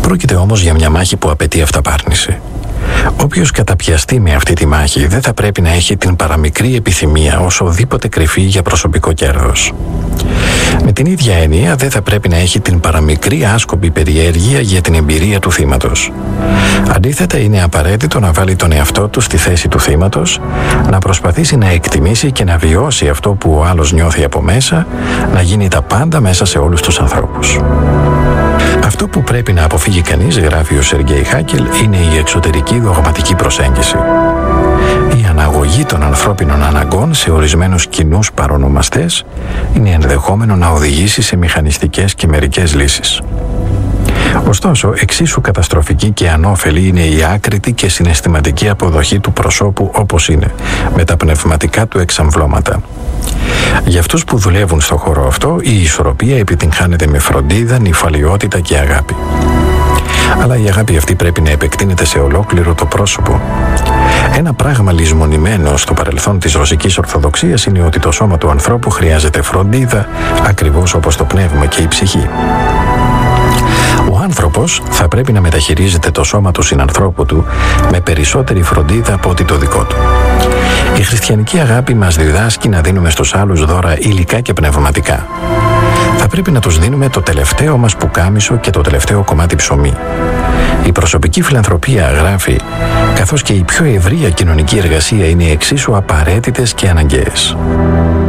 Πρόκειται όμως για μια μάχη που απαιτεί αυταπάρνηση. Όποιος καταπιαστεί με αυτή τη μάχη δεν θα πρέπει να έχει την παραμικρή επιθυμία όσοδήποτε κρυφή για προσωπικό κέρδος. Με την ίδια έννοια δεν θα πρέπει να έχει την παραμικρή άσκοπη περιέργεια για την εμπειρία του θύματος. Αντίθετα, είναι απαραίτητο να βάλει τον εαυτό του στη θέση του θύματος, να προσπαθήσει να εκτιμήσει και να βιώσει αυτό που ο άλλος νιώθει από μέσα, να γίνει τα πάντα μέσα σε όλους τους ανθρώπους. Αυτό που πρέπει να αποφύγει κανείς, γράφει ο Σεργέι Χάκελ, είναι η εξωτερική δογματική προσέγγιση. Η αναγωγή των ανθρώπινων αναγκών σε ορισμένους κοινούς παρονομαστές είναι ενδεχόμενο να οδηγήσει σε μηχανιστικές και μερικές λύσεις. Ωστόσο, εξίσου καταστροφική και ανώφελη είναι η άκρητη και συναισθηματική αποδοχή του προσώπου όπως είναι, με τα πνευματικά του εξαμβλώματα. Για αυτούς που δουλεύουν στο χώρο αυτό, η ισορροπία επιτυγχάνεται με φροντίδα, νυφαλιότητα και αγάπη. Αλλά η αγάπη αυτή πρέπει να επεκτείνεται σε ολόκληρο το πρόσωπο. Ένα πράγμα λησμονημένο στο παρελθόν της Ρωσικής Ορθοδοξίας είναι ότι το σώμα του ανθρώπου χρειάζεται φροντίδα, ακριβώς όπως το πνεύμα και η ψυχή. Ο άνθρωπος θα πρέπει να μεταχειρίζεται το σώμα του συνανθρώπου του με περισσότερη φροντίδα από ότι το δικό του. Η χριστιανική αγάπη μας διδάσκει να δίνουμε στους άλλους δώρα υλικά και πνευματικά. Θα πρέπει να τους δίνουμε το τελευταίο μας πουκάμισο και το τελευταίο κομμάτι ψωμί. Η προσωπική φιλανθρωπία, γράφει, καθώς και η πιο ευρεία κοινωνική εργασία είναι εξίσου απαραίτητες και αναγκαίες.